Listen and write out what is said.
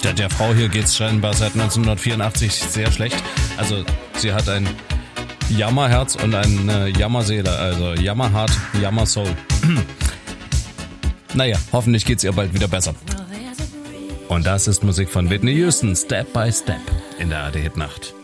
Der Frau hier geht's scheinbar seit 1984 sehr schlecht. Also sie hat ein Jammerherz und eine Jammerseele, also Jammerheart, Jammersoul. Naja, hoffentlich geht's ihr bald wieder besser. Und das ist Musik von Whitney Houston, Step by Step in der ARD-Hitnacht.